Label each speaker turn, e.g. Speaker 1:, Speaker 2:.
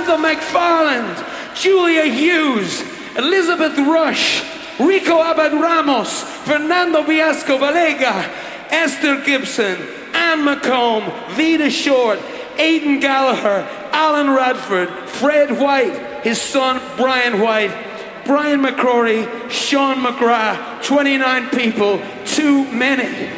Speaker 1: Heather McFarland, Julia Hughes, Elizabeth Rush, Rico Abad Ramos, Fernando Viasco Valega, Esther Gibson, Anne McComb, Vida Short, Aidan Gallagher, Alan Radford, Fred White, his son Brian White, Brian McCrory, Sean McGrath, 29 people, too many.